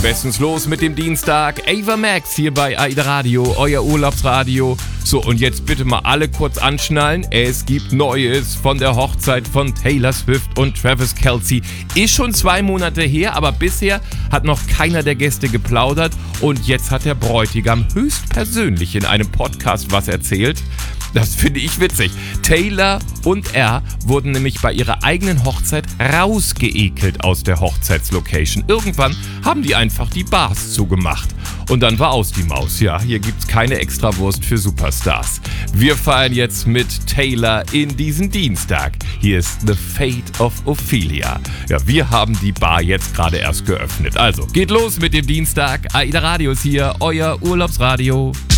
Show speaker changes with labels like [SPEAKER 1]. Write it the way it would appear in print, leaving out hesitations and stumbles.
[SPEAKER 1] bestens los mit dem Dienstag. Ava Max hier bei AIDA Radio, euer Urlaubsradio. So, und jetzt bitte mal alle kurz anschnallen. Es gibt Neues von der Hochzeit von Taylor Swift und Travis Kelce. Ist schon 2 Monate her, aber bisher hat noch keiner der Gäste geplaudert. Und jetzt hat der Bräutigam höchstpersönlich in einem Podcast was erzählt. Das finde ich witzig. Taylor und er wurden nämlich bei ihrer eigenen Hochzeit rausgeekelt aus der Hochzeitslocation. Irgendwann haben die einfach die Bars zugemacht. Und dann war aus die Maus. Ja, hier gibt's keine Extrawurst für Superstars. Wir feiern jetzt mit Taylor in diesen Dienstag. Hier ist The Fate of Ophelia. Ja, wir haben die Bar jetzt gerade erst geöffnet. Also, geht los mit dem Dienstag. AIDA Radio ist hier, euer Urlaubsradio.